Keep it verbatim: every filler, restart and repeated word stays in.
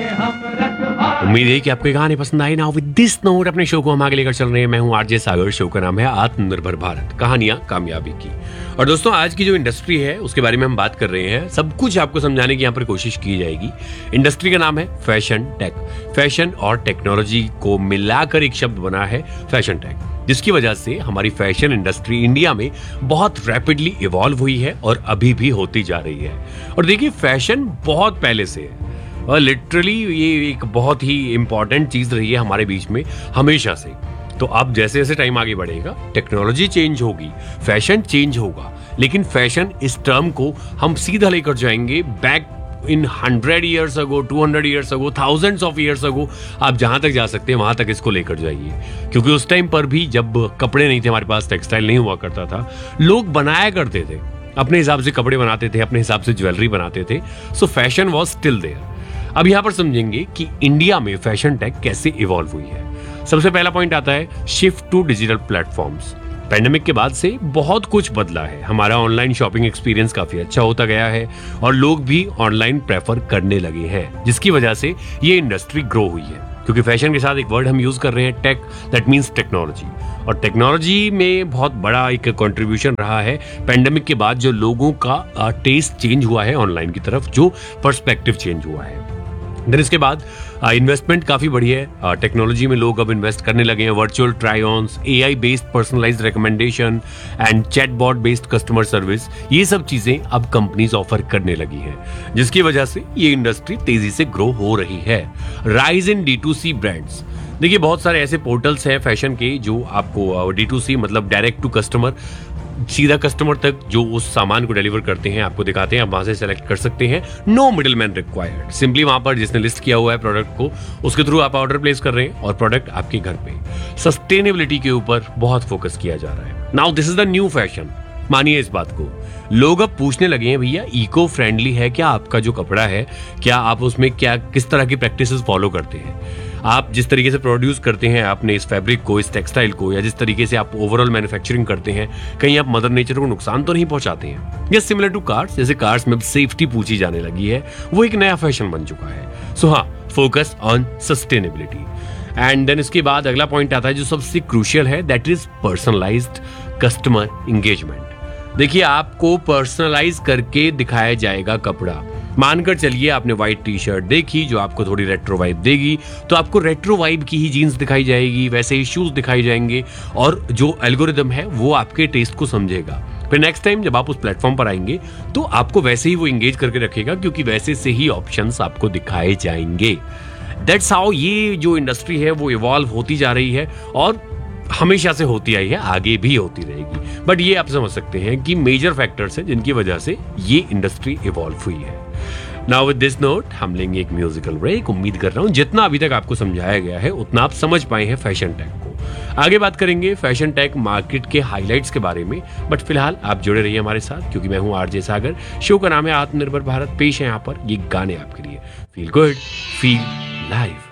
उम्मीद है कि आपको ये गाने पसंद आए ना। विद दिस नोट अपने शो को हम आगे लेकर चल रहे हैं। मैं हूं आरजे सागर, शो का नाम है आत्मनिर्भर भारत, कहानियां कामयाबी की। और दोस्तों, आज की जो इंडस्ट्री है उसके बारे में हम बात कर रहे हैं। सब कुछ आपको समझाने की यहाँ पर कोशिश की जाएगी। इंडस्ट्री का नाम है फैशन टेक। फैशन और टेक्नोलॉजी को मिलाकर एक शब्द बना है फैशन टेक, जिसकी वजह से हमारी फैशन इंडस्ट्री इंडिया में बहुत रैपिडली इवॉल्व हुई है और अभी भी होती जा रही है। और देखिए, फैशन बहुत पहले से है और लिटरली ये एक बहुत ही इंपॉर्टेंट चीज रही है हमारे बीच में हमेशा से। तो अब जैसे जैसे टाइम आगे बढ़ेगा, टेक्नोलॉजी चेंज होगी, फैशन चेंज होगा, लेकिन फैशन इस टर्म को हम सीधा लेकर जाएंगे back in hundred years ago, two hundred years ago, thousands of years ago. आप जहां तक जा सकते हैं वहां तक इसको लेकर जाइए, क्योंकि उस टाइम पर भी जब कपड़े नहीं थे, हमारे पास टेक्सटाइल नहीं हुआ करता था, लोग बनाया करते थे, अपने हिसाब से कपड़े बनाते थे, अपने हिसाब से ज्वेलरी बनाते थे। सो फैशन वॉज स्टिल देयर। अब यहां पर समझेंगे कि इंडिया में फैशन टेक कैसे इवॉल्व हुई है। सबसे पहला पॉइंट आता है shift to digital platforms. Pandemic के बाद से बहुत कुछ बदला है। हमारा ऑनलाइन शॉपिंग एक्सपीरियंस काफी अच्छा होता गया है और लोग भी ऑनलाइन प्रेफर करने लगे हैं, जिसकी वजह से ये इंडस्ट्री ग्रो हुई है। क्योंकि फैशन के साथ एक वर्ड हम यूज कर रहे हैं, टेक, दैट मीन्स टेक्नोलॉजी। और टेक्नोलॉजी में बहुत बड़ा एक कंट्रीब्यूशन रहा है पैंडेमिक के बाद, जो लोगों का टेस्ट चेंज हुआ है ऑनलाइन की तरफ, जो पर्सपेक्टिव चेंज हुआ है। देन इसके बाद इन्वेस्टमेंट काफी बढ़ी है टेक्नोलॉजी में। लोग अब इन्वेस्ट करने लगे हैं। Virtual try ऑन्स, AI based personalised recommendation and chatbot based customer service, ये सब चीजें अब कंपनीज ऑफर करने लगी हैं, जिसकी वजह से ये इंडस्ट्री तेजी से ग्रो हो रही है। Rise in D to C brands. देखिए, बहुत सारे ऐसे पोर्टल्स हैं फैशन के जो आपको डी टू सी मतलब डायरेक्ट टू कस्टमर, सीधा कस्टमर तक जो उस सामान को डिलीवर करते हैं, आपको दिखाते हैं, आप वहां से सेलेक्ट कर सकते हैं। No middle man required. Simply वहां पर जिसने लिस्ट किया हुआ है प्रोडक्ट को, उसके थ्रू आप ऑर्डर प्लेस कर रहे हैं और प्रोडक्ट आपके घर पे। सस्टेनेबिलिटी के ऊपर बहुत फोकस किया जा रहा है। Now this is the new fashion. मानिए इस बात को, लोग अब पूछने लगे हैं, भैया इको फ्रेंडली है क्या आपका जो कपड़ा है? क्या आप उसमें क्या किस तरह की प्रैक्टिसेस फॉलो करते हैं? आप जिस तरीके से प्रोड्यूस करते हैं आपने इस फैब्रिक को, इस टेक्सटाइल को, या जिस तरीके से आप ओवरऑल मैन्युफैक्चरिंग करते हैं, कहीं आप मदर नेचर को नुकसान तो नहीं पहुंचाते हैं? या सिमिलर टू कार्स, जैसे कार्स में सेफ्टी पूछी जाने लगी है, वो एक नया फैशन बन चुका है। सो हाँ, focus on sustainability. And then इसके बाद अगला पॉइंट आता है जो सबसे क्रूशियल है, that is personalised customer engagement. देखिए, आपको पर्सनलाइज करके दिखाया जाएगा कपड़ा। मानकर चलिए आपने व्हाइट टी शर्ट देखी जो आपको थोड़ी रेट्रो वाइब देगी, तो आपको रेट्रो वाइब की ही जीन्स दिखाई जाएगी, वैसे ही शूज दिखाई जाएंगे, और जो एल्गोरिदम है वो आपके टेस्ट को समझेगा। फिर नेक्स्ट टाइम जब आप उस प्लेटफॉर्म पर आएंगे तो आपको वैसे ही वो एंगेज करके रखेगा, क्योंकि वैसे से ही ऑप्शंस आपको दिखाए जाएंगे। दैट्स हाउ ये जो इंडस्ट्री है वो इवॉल्व होती जा रही है और हमेशा से होती आई है, आगे भी होती रहेगी। बट ये आप समझ सकते हैं कि मेजर फैक्टर्स हैं जिनकी वजह से ये इंडस्ट्री इवॉल्व हुई है। नाउ विद दिस नोट हम लेंगे एक म्यूजिकल ब्रेक। उम्मीद कर रहा हूं जितना अभी तक आपको समझाया गया है उतना आप समझ पाए हैं फैशन टेक को। आगे बात करेंगे फैशन टेक मार्केट के हाइलाइट्स के बारे में, बट फिलहाल आप जुड़े रहिए हमारे साथ, क्योंकि मैं हूं आरजे सागर। शो का नाम है आत्मनिर्भर भारत। पेश है यहाँ पर ये गाने आपके लिए। Feel good, feel live.